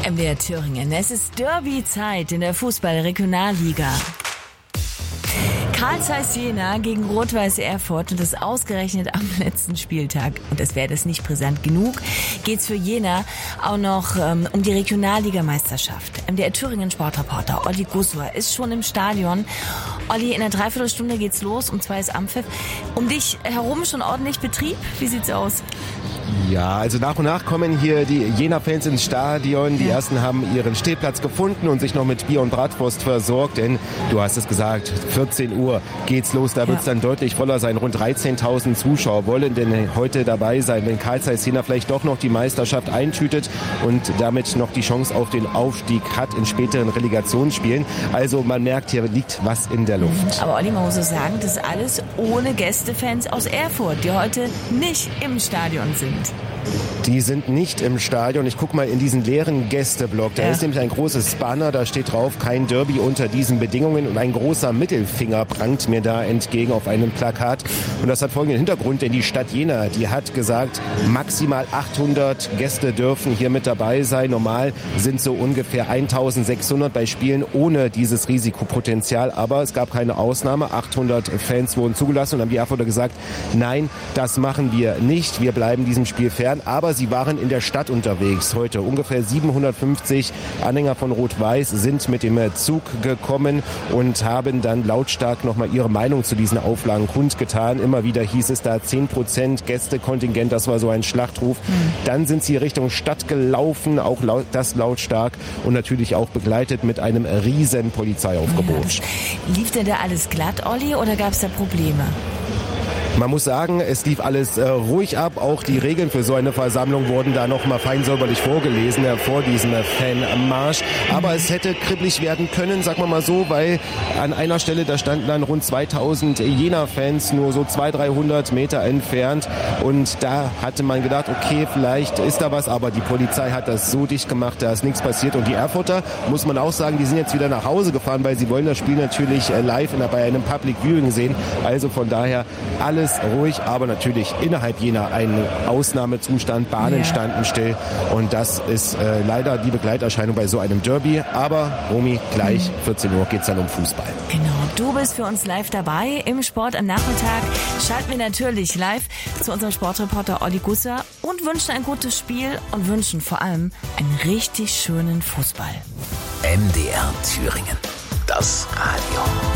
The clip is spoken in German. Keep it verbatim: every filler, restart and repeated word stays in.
M D R Thüringen. Es ist Derby-Zeit in der Fußball-Regionalliga. Carl Zeiss Jena gegen Rot-Weiß Erfurt und das ausgerechnet am letzten Spieltag. Und es wäre das nicht brisant genug, geht's für Jena auch noch ähm, um die Regionalligameisterschaft. M D R Thüringen Sportreporter Olli Gussuhr ist schon im Stadion. Olli, in einer Dreiviertelstunde geht's los, um zwei ist Anpfiff. Um dich herum schon ordentlich Betrieb? Wie sieht's aus? Ja, also nach und nach kommen hier die Jena-Fans ins Stadion. Die ja. ersten haben ihren Stehplatz gefunden und sich noch mit Bier und Bratwurst versorgt. Denn, du hast es gesagt, vierzehn Uhr geht's los. Da wird's ja. dann deutlich voller sein. Rund dreizehntausend Zuschauer wollen denn heute dabei sein, wenn Carl Zeiss Jena vielleicht doch noch die Meisterschaft eintütet und damit noch die Chance auf den Aufstieg hat in späteren Relegationsspielen. Also man merkt, hier liegt was in der Luft. Aber Olli, man muss so sagen, das ist alles ohne Gästefans aus Erfurt, die heute nicht im Stadion sind. Die sind nicht im Stadion. Ich gucke mal in diesen leeren Gästeblock. Da ja. ist nämlich ein großes Banner, da steht drauf, kein Derby unter diesen Bedingungen. Und ein großer Mittelfinger prangt mir da entgegen auf einem Plakat. Und das hat folgenden Hintergrund, denn die Stadt Jena, die hat gesagt, maximal achthundert Gäste dürfen hier mit dabei sein. Normal sind so ungefähr eintausendsechshundert bei Spielen ohne dieses Risikopotenzial. Aber es gab keine Ausnahme. achthundert Fans wurden zugelassen und haben die Erfurter gesagt, nein, das machen wir nicht. Wir bleiben diesem Spiel fern. Aber sie waren in der Stadt unterwegs heute. Ungefähr siebenhundertfünfzig Anhänger von Rot-Weiß sind mit dem Zug gekommen und haben dann lautstark nochmal ihre Meinung zu diesen Auflagen kundgetan. Immer wieder hieß es da zehn Prozent Gästekontingent, das war so ein Schlachtruf. Mhm. Dann sind sie Richtung Stadt gelaufen, auch laut, das lautstark und natürlich auch begleitet mit einem riesen Polizeiaufgebot. Ja. Lief denn da alles glatt, Olli, oder gab es da Probleme? Man muss sagen, es lief alles äh, ruhig ab. Auch die Regeln für so eine Versammlung wurden da noch mal fein säuberlich vorgelesen äh, vor diesem äh, Fanmarsch. Aber es hätte kribbelig werden können, sagen wir mal so, weil an einer Stelle, da standen dann rund zweitausend Jena-Fans nur so zweihundert, dreihundert Meter entfernt. Und da hatte man gedacht, okay, vielleicht ist da was. Aber die Polizei hat das so dicht gemacht, da ist nichts passiert. Und die Erfurter, muss man auch sagen, die sind jetzt wieder nach Hause gefahren, weil sie wollen das Spiel natürlich äh, live in, bei einem Public Viewing sehen. Also von daher alles ruhig, aber natürlich innerhalb Jena ein Ausnahmezustand. Bahnen ja. standen still und das ist äh, leider die Begleiterscheinung bei so einem Derby. Aber, Romy, gleich vierzehn Uhr geht's dann um Fußball. Genau, du bist für uns live dabei im Sport am Nachmittag. Schalten wir natürlich live zu unserem Sportreporter Olli Gussuhr und wünschen ein gutes Spiel und wünschen vor allem einen richtig schönen Fußball. M D R Thüringen, das Radio.